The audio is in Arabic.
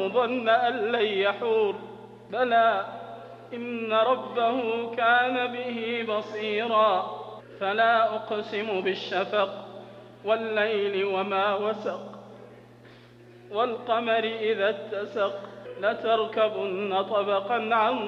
إنه ظن أن لن يحور بلى إن ربه كان به بصيرا فلا أقسم بالشفق والليل وما وسق والقمر إذا اتسق لتركبن طبقا عن